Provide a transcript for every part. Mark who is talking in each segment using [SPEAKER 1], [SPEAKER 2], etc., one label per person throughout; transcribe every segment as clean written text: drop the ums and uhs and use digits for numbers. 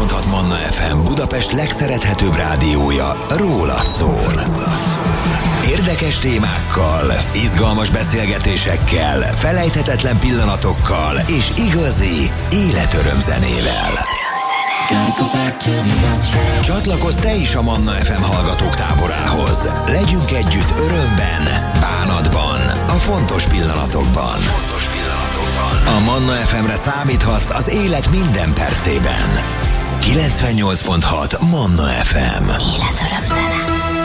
[SPEAKER 1] 98.6 Manna FM Budapest legszerethetőbb rádiója rólad szól. Érdekes témákkal, izgalmas beszélgetésekkel, felejthetetlen pillanatokkal és igazi életörömzenével. Csatlakozz te is a Manna FM hallgatók táborához. Legyünk együtt örömben, bánatban, a fontos pillanatokban. A Manna FM-re számíthatsz az élet minden percében. 98.6 Manna FM.
[SPEAKER 2] Életörömzene.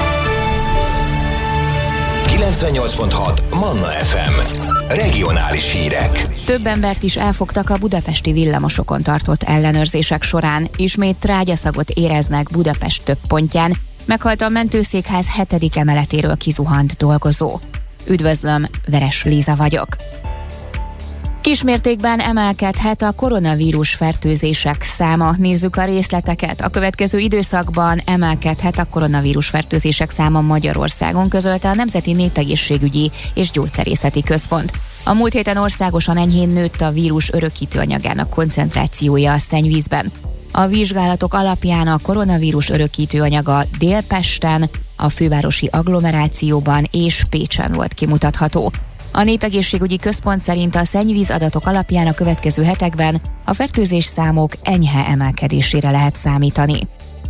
[SPEAKER 1] 98.6 Manna FM. Regionális hírek.
[SPEAKER 2] Több embert is elfogtak a budapesti villamosokon tartott ellenőrzések során. Ismét trágyaszagot éreznek Budapest több pontján. Meghalt a mentőszékház 7. emeletéről kizuhant dolgozó. Üdvözlöm, Veres Líza vagyok. Kismértékben emelkedhet a koronavírus fertőzések száma. Nézzük a részleteket. A következő időszakban emelkedhet a koronavírus fertőzések száma Magyarországon, közölte a Nemzeti Népegészségügyi és Gyógyszerészeti Központ. A múlt héten országosan enyhén nőtt a vírus örökítőanyagának koncentrációja a szennyvízben. A vizsgálatok alapján a koronavírus örökítőanyaga Délpesten, a fővárosi agglomerációban és Pécsen volt kimutatható. A Népegészségügyi Központ szerint a szennyvíz adatok alapján a következő hetekben a fertőzés számok enyhe emelkedésére lehet számítani.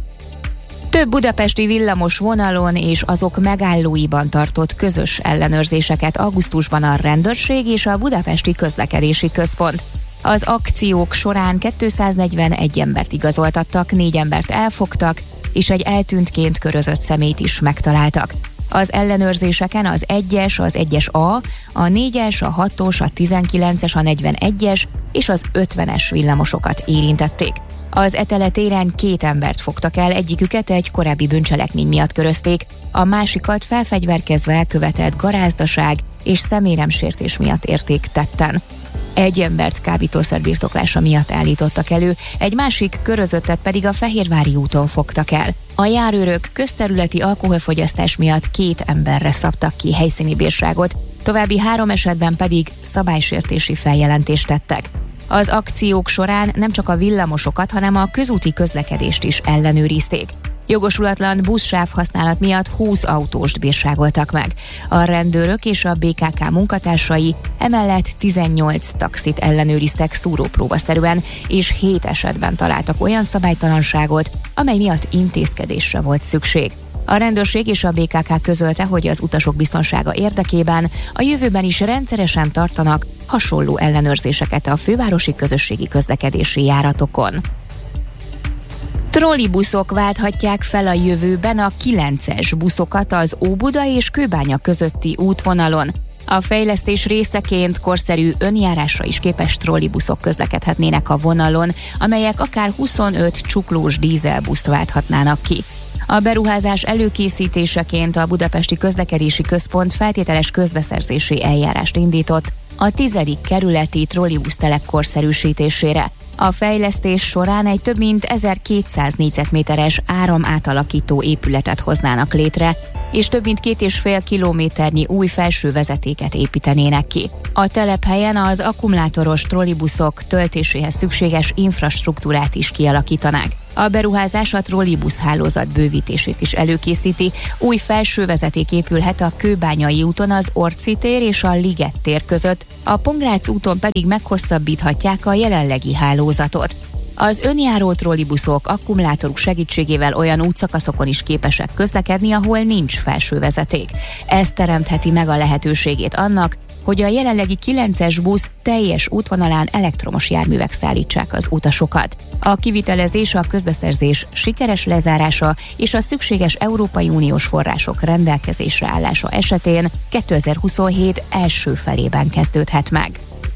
[SPEAKER 2] Több budapesti villamos vonalon és azok megállóiban tartott közös ellenőrzéseket augusztusban a rendőrség és a Budapesti Közlekedési Központ. Az akciók során 241 embert igazoltattak, 4 embert elfogtak, és egy eltűntként körözött személyt is megtaláltak. Az ellenőrzéseken az 1-es, az 1-es A, a 4-es, a 6-os, a 19-es, a 41-es és az 50-es villamosokat érintették. Az Etele téren 2 embert fogtak el, egyiküket egy korábbi bűncselekmény miatt körözték, a másikat felfegyverkezve elkövetett garázdaság és személynemsértés miatt érték tetten. Egy embert kábítószer birtoklása miatt állítottak elő, egy másik körözöttet pedig a Fehérvári úton fogtak el. A járőrök közterületi alkoholfogyasztás miatt 2 emberre szabtak ki helyszíni bírságot, további 3 esetben pedig szabálysértési feljelentést tettek. Az akciók során nem csak a villamosokat, hanem a közúti közlekedést is ellenőrizték. Jogosulatlan buszsáv használat miatt 20 autóst bírságoltak meg. A rendőrök és a BKK munkatársai emellett 18 taxit ellenőriztek szúrópróbaszerűen, és 7 esetben találtak olyan szabálytalanságot, amely miatt intézkedésre volt szükség. A rendőrség és a BKK közölte, hogy az utasok biztonsága érdekében a jövőben is rendszeresen tartanak hasonló ellenőrzéseket a fővárosi közösségi közlekedési járatokon. Trollibuszok válthatják fel a jövőben a 9-es buszokat az Óbuda és Kőbánya közötti útvonalon. A fejlesztés részeként korszerű önjárásra is képes trollibuszok közlekedhetnének a vonalon, amelyek akár 25 csuklós dízelbuszt válthatnának ki. A beruházás előkészítéseként a Budapesti Közlekedési Központ feltételes közbeszerzési eljárást indított a 10. kerületi trollibusztelep korszerűsítésére. A fejlesztés során egy több mint 1200 négyzetméteres áramátalakító épületet hoznának létre, és több mint 2,5 kilométernyi új felső vezetéket építenének ki. A telephelyen az akkumulátoros trollibuszok töltéséhez szükséges infrastruktúrát is kialakítanák. A beruházás a trollibusz hálózat bővítését is előkészíti, új felső vezeték épülhet a Kőbányai úton az Orci tér és a Liget tér között, a Pongrác úton pedig meghosszabbíthatják a jelenlegi hálózatot. Az önjáró trollibuszok akkumulátoruk segítségével olyan útszakaszokon is képesek közlekedni, ahol nincs felső vezeték. Ez teremtheti meg a lehetőségét annak, hogy a jelenlegi 9-es busz teljes útvonalán elektromos járművek szállítsák az utasokat. A kivitelezés, a közbeszerzés sikeres lezárása és a szükséges Európai Uniós források rendelkezésre állása esetén 2027 első felében kezdődhet meg.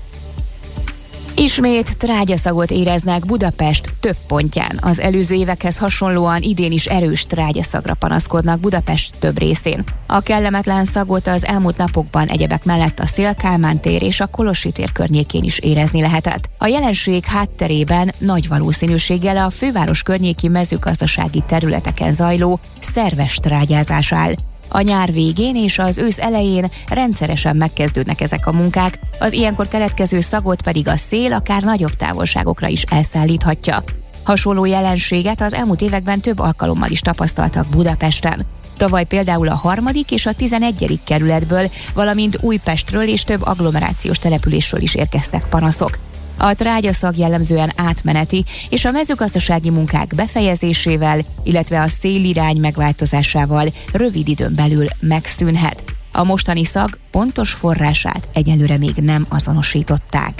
[SPEAKER 2] Ismét trágyaszagot éreznek Budapest több pontján. Az előző évekhez hasonlóan idén is erős trágyaszagra panaszkodnak Budapest több részén. A kellemetlen szagot az elmúlt napokban egyebek mellett a Széll-Kálmán tér és a Kolossi tér környékén is érezni lehetett. A jelenség hátterében nagy valószínűséggel a főváros környéki mezőgazdasági területeken zajló szerves trágyázás áll. A nyár végén és az ősz elején rendszeresen megkezdődnek ezek a munkák, az ilyenkor keletkező szagot pedig a szél akár nagyobb távolságokra is elszállíthatja. Hasonló jelenséget az elmúlt években több alkalommal is tapasztaltak Budapesten. Tavaly például a 3. és a 11. kerületből, valamint Újpestről és több agglomerációs településről is érkeztek panaszok. A trágyaszag jellemzően átmeneti, és a mezőgazdasági munkák befejezésével, illetve a szélirány megváltozásával rövid időn belül megszűnhet. A mostani szag pontos forrását egyelőre még nem azonosították.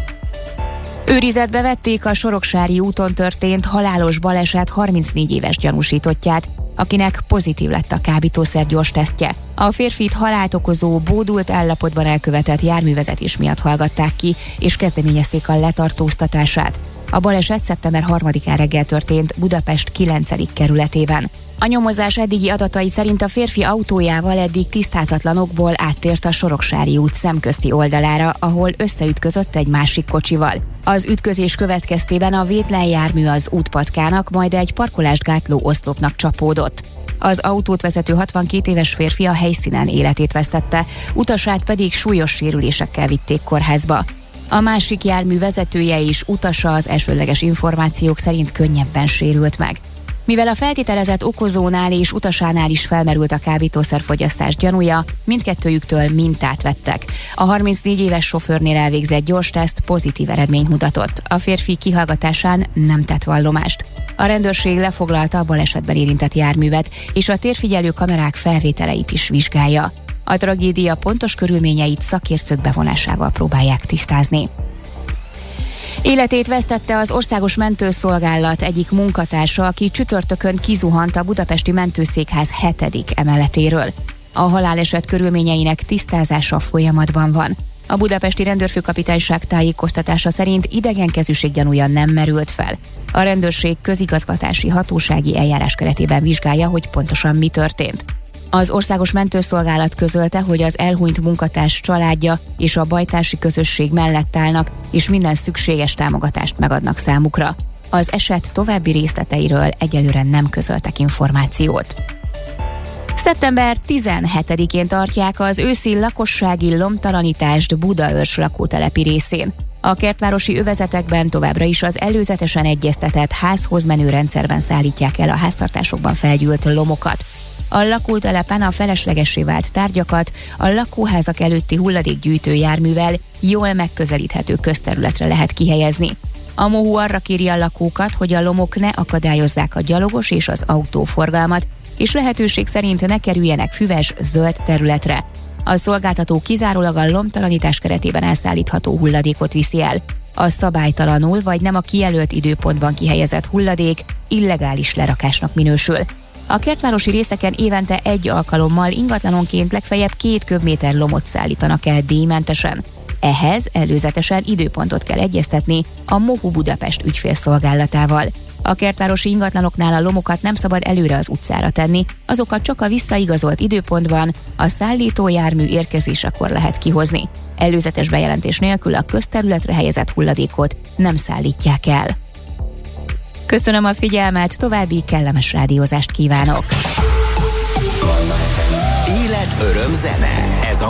[SPEAKER 2] Őrizetbe vették a Soroksári úton történt halálos baleset 34 éves gyanúsítottját, akinek pozitív lett a kábítószer gyors tesztje. A férfit halált okozó, bódult állapotban elkövetett járművezetés miatt hallgatták ki, és kezdeményezték a letartóztatását. A baleset szeptember 3-án reggel történt Budapest 9. kerületében. A nyomozás eddigi adatai szerint a férfi autójával eddig tisztázatlan okból áttért a Soroksári út szemközti oldalára, ahol összeütközött egy másik kocsival. Az ütközés következtében a vétlen jármű az útpatkának, majd egy parkolást gátló oszlopnak csapódott. Az autót vezető 62 éves férfi a helyszínen életét vesztette, utasát pedig súlyos sérülésekkel vitték kórházba. A másik jármű vezetője és utasa az elsődleges információk szerint könnyebben sérült meg. Mivel a feltételezett okozónál és utasánál is felmerült a kábítószerfogyasztás gyanúja, mindkettőjüktől mintát vettek. A 34 éves sofőrnél elvégzett gyors teszt pozitív eredményt mutatott. A férfi kihallgatásán nem tett vallomást. A rendőrség lefoglalta a balesetben érintett járművet, és a térfigyelő kamerák felvételeit is vizsgálja. A tragédia pontos körülményeit szakértők bevonásával próbálják tisztázni. Életét vesztette az Országos Mentőszolgálat egyik munkatársa, aki csütörtökön kizuhant a budapesti mentőszékház 7. emeletéről. A haláleset körülményeinek tisztázása folyamatban van. A budapesti rendőrfőkapitányság tájékoztatása szerint idegenkezűség gyanúja nem merült fel. A rendőrség közigazgatási hatósági eljárás keretében vizsgálja, hogy pontosan mi történt. Az Országos Mentőszolgálat közölte, hogy az elhunyt munkatárs családja és a bajtársi közösség mellett állnak, és minden szükséges támogatást megadnak számukra. Az eset további részleteiről egyelőre nem közöltek információt. Szeptember 17-én tartják az őszi lakossági lomtalanítást Budaörs lakótelepi részén. A kertvárosi övezetekben továbbra is az előzetesen egyeztetett házhoz menő rendszerben szállítják el a háztartásokban felgyűlt lomokat. A lakótelepen a feleslegessé vált tárgyakat a lakóházak előtti hulladékgyűjtő járművel jól megközelíthető közterületre lehet kihelyezni. A MOHU arra kéri a lakókat, hogy a lomok ne akadályozzák a gyalogos és az autóforgalmat, és lehetőség szerint ne kerüljenek füves, zöld területre. A szolgáltató kizárólag a lomtalanítás keretében elszállítható hulladékot viszi el. A szabálytalanul vagy nem a kijelölt időpontban kihelyezett hulladék illegális lerakásnak minősül. A kertvárosi részeken évente egy alkalommal ingatlanonként legfeljebb 2 köbméter lomot szállítanak el díjmentesen. Ehhez előzetesen időpontot kell egyeztetni a MOHU Budapest ügyfélszolgálatával. A kertvárosi ingatlanoknál a lomokat nem szabad előre az utcára tenni, azokat csak a visszaigazolt időpontban, a szállítójármű érkezésekor lehet kihozni. Előzetes bejelentés nélkül a közterületre helyezett hulladékot nem szállítják el. Köszönöm a figyelmet, további kellemes rádiózást kívánok!
[SPEAKER 1] Élet, öröm, zene. Ez a